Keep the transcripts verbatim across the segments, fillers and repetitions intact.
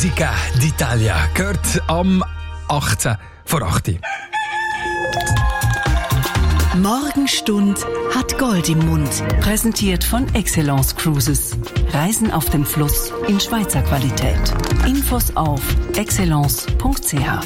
Musica d'Italia gehört am achtzehn vor acht. Morgenstund hat Gold im Mund. Präsentiert von Excellence Cruises. Reisen auf dem Fluss in Schweizer Qualität. Infos auf excellence punkt c h.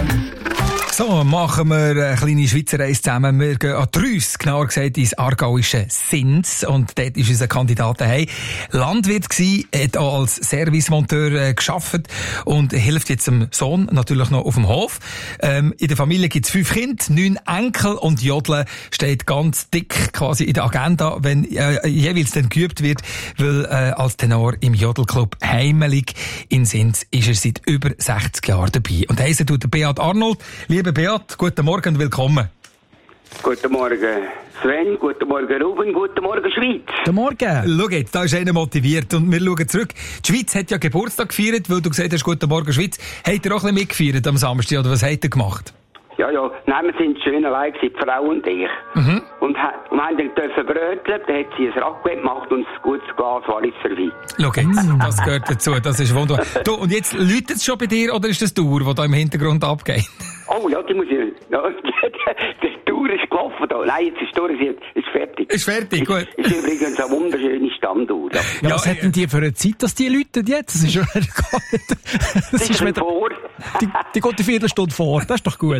So, machen wir eine kleine Schweizer Reise zusammen. Wir gehen an Trüss, genauer gesagt ins aargauische Sins. Und dort ist unser Kandidat daheim. Landwirt gsi, hat auch als Servicemonteur äh, gearbeitet und hilft jetzt dem Sohn natürlich noch auf dem Hof. Ähm, in der Familie gibt's fünf Kinder, neun Enkel und Jodeln steht ganz dick quasi in der Agenda, wenn äh, jeweils dann geübt wird, weil äh, als Tenor im Jodelclub Heimelig in Sins ist er seit über sechzig Jahren dabei. Und heissen tut der Beat Arnold. Lieber Beat, guten Morgen und willkommen. Guten Morgen Sven, guten Morgen Ruben, guten Morgen Schweiz. Guten Morgen. Schau jetzt, da ist einer motiviert und wir schauen zurück. Die Schweiz hat ja Geburtstag gefeiert, weil du gesagt hast, guten Morgen Schweiz. Habt ihr auch ein bisschen mitgefeiert am Samstag oder was habt ihr gemacht? Ja, ja, nein, wir sind schön allein gewesen, die Frau und ich. Mhm. Und, ha- und haben dann dürfen bröteln, dann hat sie ein Raclette gemacht und ein gutes Glas Wallis serviert. Schau jetzt, das gehört dazu, das ist wunderbar. Du, und jetzt läutet es schon bei dir oder ist das die Uhr, die da im Hintergrund abgeht? Oh ja, die muss ich... Ja, die Tour ist gelaufen da. Nein, jetzt ist die Tour, sie ist fertig. Ist fertig, gut. Ist, ist übrigens eine wunderschöne Standuhr. Ja, Ja, was Ja, hätten die für eine Zeit, dass die läuten jetzt? Das ist schon gar nicht... Das das ist wieder- vor. Die, die geht eine Viertelstunde vor, das ist doch gut.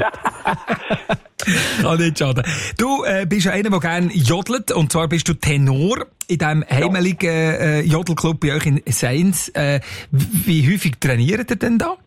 Kann nicht schaden. Du äh, bist ja einer, der gerne jodelt, und zwar bist du Tenor in diesem heimeligen äh, Jodelclub bei euch in Sins. Äh, wie häufig trainiert ihr denn da?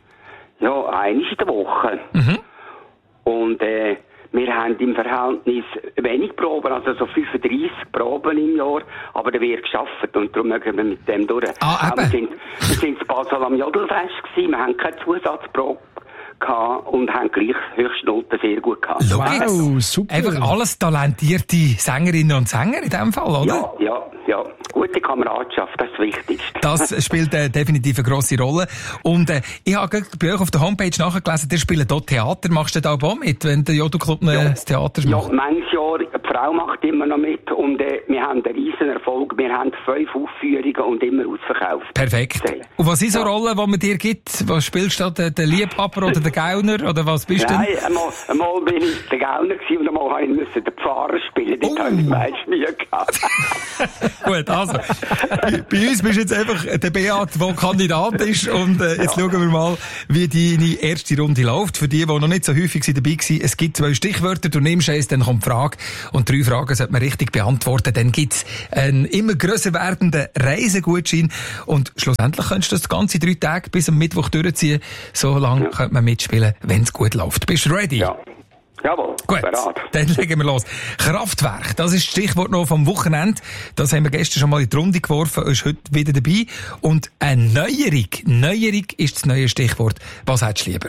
Ja, einmal in der Woche. Mhm. Und äh, wir haben im Verhältnis wenig Proben, also so fünfunddreissig Proben im Jahr, aber da wird geschafft und darum mögen wir mit dem durch. Ah, wir sind, wir sind in Basel am Jodelfest gewesen, wir haben keine Zusatzprobe gehabt und haben gleich Höchstnoten sehr gut gehabt. Schau Wow, jetzt. super. Einfach alles talentierte Sängerinnen und Sänger in diesem Fall, oder? Ja, ja, ja. Gute Kameradschaft, das ist das Wichtigste. Das spielt äh, definitiv eine grosse Rolle. Und äh, ich habe gerade bei euch auf der Homepage nachgelesen, ihr spielt hier Theater. Machst du da auch mit, wenn der Jodelclub äh, Ja. das Theater Ja, macht? manches Jahr, die Frau macht immer noch mit und äh, wir haben einen riesen Erfolg. Wir haben fünf Aufführungen und immer ausverkauft. Perfekt. Und was sind so Ja. Rollen, die man dir gibt? Was spielst du? Der, der Liebhaber oder der Gauner? Oder was bist du? Nein, einmal, einmal bin ich der Gauner gewesen und einmal habe ich müssen den Pfarrer spielen. Dort Oh. habe ich meist Mühe gehabt. Gut, also. Bei, bei uns bist du jetzt einfach der Beat, der Kandidat ist. Und äh, jetzt schauen wir mal, wie deine erste Runde läuft. Für die, die noch nicht so häufig dabei waren, es gibt zwei Stichwörter, du nimmst eins, dann kommt die Frage. Und drei Fragen sollte man richtig beantworten. Dann gibt's einen immer grösser werdenden Reisegutschein. Und schlussendlich könntest du das ganze drei Tage bis am Mittwoch durchziehen. So lange ja. könnte man mitspielen, wenn es gut läuft. Bist du ready? Ja. Jawohl, Gut, bereit. dann legen wir los. Kraftwerk, das ist das Stichwort noch vom Wochenende. Das haben wir gestern schon mal in die Runde geworfen, ist heute wieder dabei. Und eine Neuerung, Neuerung ist das neue Stichwort. Was hättest du lieber?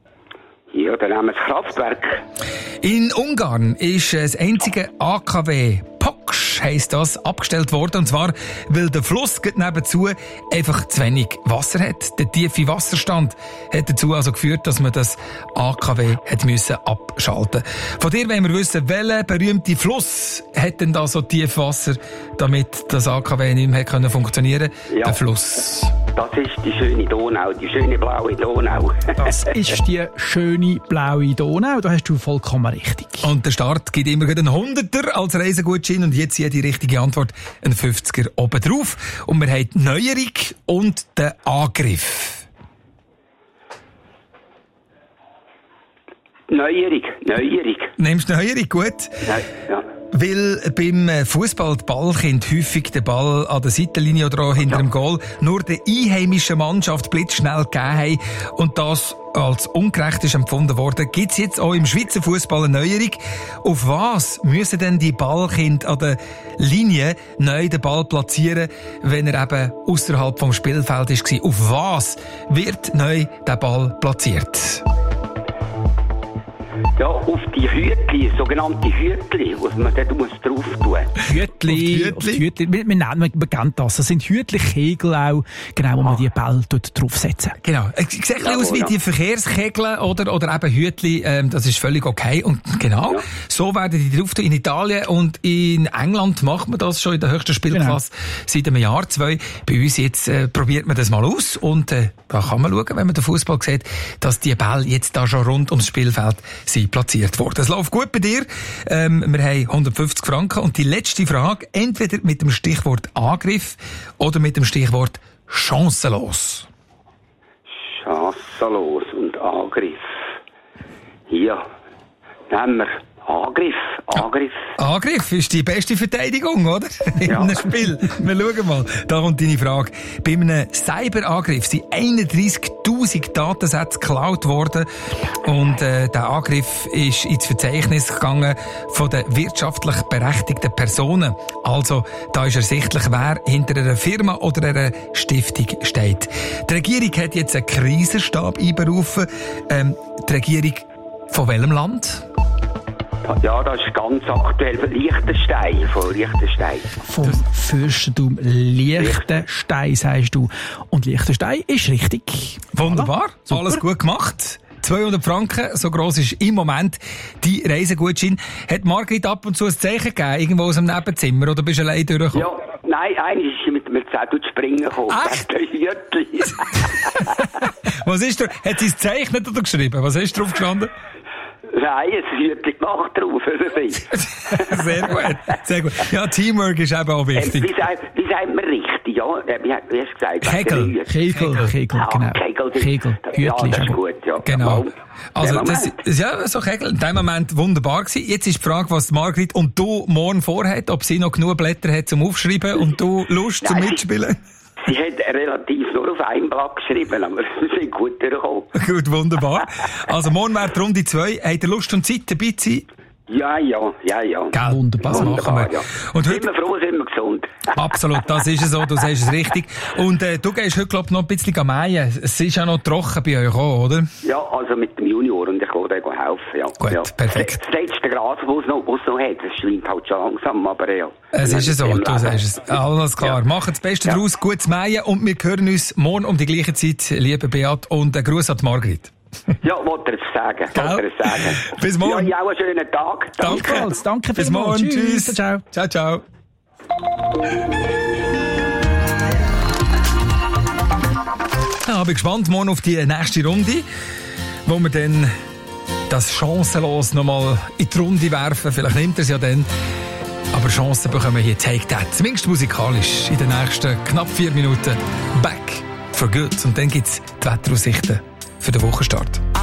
Ja, dann haben wir das Kraftwerk. In Ungarn ist das einzige A K W Poksch, heisst das, abgestellt worden. Und zwar, weil der Fluss nebenzu einfach zu wenig Wasser hat. Der tiefe Wasserstand hat dazu also geführt, dass man das A K W hat müssen abschalten. Von dir wollen wir wissen, welcher berühmte Fluss hat denn da so tief Wasser, damit das A K W nicht mehr hat funktionieren können? Ja. Der Fluss. Das ist die schöne Donau, die schöne blaue Donau. Das ist die schöne blaue Donau, da hast du vollkommen richtig. Und der Start gibt immer einen Hunderter als Reisegutschein und jetzt jede richtige Antwort ein fünfziger obendrauf. Und wir haben die Neuerung und den Angriff. Neuerung, Neuerung. Nimmst du Neuerung, gut? Nein, ja. Weil beim Fußball die Ballkind häufig den Ball an der Seitenlinie oder auch hinter dem Goal nur der einheimischen Mannschaft blitzschnell gegeben haben und das als ungerecht ist empfunden worden, gibt es jetzt auch im Schweizer Fußball eine Neuerung. Auf was müssen denn die Ballkind an der Linie neu den Ball platzieren, wenn er eben außerhalb vom Spielfeld war? Auf was wird neu der Ball platziert? Ja, auf die Hütli, sogenannte Hütli, was man dort muss drauf tun. Hütli, auf die Hütli. Wir, wir nennen, wir kennen das. Das sind Hütli-Kegel auch, genau, wo man die Bälle draufsetzen. Genau. Es sieht ein bisschen aus wie die Verkehrskegel oder, oder eben Hütli, ähm, das ist völlig okay. Und genau, ja. so werden die drauf tun in Italien und in England macht man das schon in der höchsten Spielklasse genau. seit einem Jahr, zwei. Bei uns jetzt äh, probiert man das mal aus und äh, da kann man schauen, wenn man den Fußball sieht, dass die Bälle jetzt da schon rund ums Spielfeld sind platziert worden. Es läuft gut bei dir. Ähm, wir haben hundertfünfzig Franken und die letzte Frage, entweder mit dem Stichwort Angriff oder mit dem Stichwort chancenlos. Chancenlos und Angriff. Ja, nehmen wir Angriff. Angriff. Angriff ist die beste Verteidigung, oder? In ja. einem Spiel. Wir schauen mal. Da kommt deine Frage. Bei einem Cyberangriff sind einunddreissigtausend Datensätze geklaut worden. Und äh, der Angriff ist ins Verzeichnis gegangen von den wirtschaftlich berechtigten Personen. Also, da ist ersichtlich, wer hinter einer Firma oder einer Stiftung steht. Die Regierung hat jetzt einen Krisenstab einberufen. Ähm, die Regierung von welchem Land? Ja, das ist ganz aktuell von Liechtenstein. Von Liechtenstein. Vom Fürstentum Liechtenstein, sagst du. Und Liechtenstein ist richtig. Wunderbar. Voilà. Alles gut gemacht. zweihundert Franken, so gross ist im Moment die Reisegutschein. Hat Margrit ab und zu ein Zeichen gegeben, irgendwo aus dem Nebenzimmer, oder bist du allein durchgekommen? Ja, nein, eigentlich ist sie mit dem Zettel springen gekommen. Echt? Was ist da? Hat sie es gezeichnet oder geschrieben? Was ist drauf gestanden? Nein, es wird gemacht drauf. Sehr gut, sehr gut. Ja, Teamwork ist eben auch wichtig. Wie sagt, wie sagt man richtig, ja? Wie hast du gesagt? Kegel. Kegel, Kegel, genau. Kegel, Kegel. Ja, das ist gut, ja. Genau. Also, das, ja, so Kegel, in dem Moment wunderbar gewesen. Jetzt ist die Frage, was Margrit und du morgen vorhat, ob sie noch genug Blätter hat zum Aufschreiben und du Lust zum Mitspielen? Sie hat relativ nur auf einem Blatt geschrieben, aber wir sind gut durchgekommen. Gut, wunderbar. Also morgen wäre die Runde zwei. Habt ihr Lust und Zeit dabei zu sein? Ja, ja, ja, ja. Gell, wunderbar, das wunderbar, machen wir. Ja. Und heute... Sind wir froh, sind wir gesund. Absolut, das ist es so, du sagst es richtig. Und äh, du gehst heute, glaube ich, noch ein bisschen mähen. Es ist ja noch trocken bei euch auch, oder? Ja, also mit dem Junior und ich will dir helfen. Ja. Gut, ja. perfekt. Das letzte Gras, das es noch, noch hat, das schwimmt halt schon langsam, aber ja. Es ist es so, du sagst es. Alles klar. Ja. Macht das Beste ja. daraus, gutes Mähen und wir hören uns morgen um die gleiche Zeit, liebe Beat, und einen Gruß an die Margrit. Ja, wollte er es sagen. Wollte er es sagen. Bis morgen. Ja, auch einen schönen Tag. Danke. Danke, danke bis morgen. Tschüss. Tschüss. Ciao. Ciao, ciao. Ja, bin gespannt morgen auf die nächste Runde, wo wir dann das chancenlos nochmal in die Runde werfen. Vielleicht nimmt er es ja dann. Aber Chancen bekommen hier Take That. Zumindest musikalisch in den nächsten knapp vier Minuten. Back for good. Und dann gibt es die Wetteraussichten für den Wochenstart.